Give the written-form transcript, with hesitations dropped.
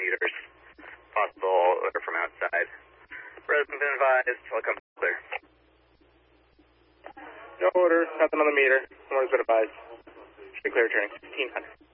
meters. Possible odor from outside. Resident been advised, I'll come clear. No odor, nothing on the meter. Someone's been advised. Should be clear, turning 1500.